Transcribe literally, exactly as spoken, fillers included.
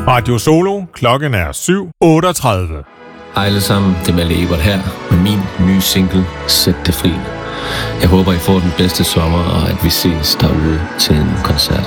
Radio Solo. Klokken er syv otteogtredive. Hej alle sammen, det er Malle Ebert her med min nye single, Sæt det fri. Jeg håber, I får den bedste sommer, og at vi ses derude til en koncert.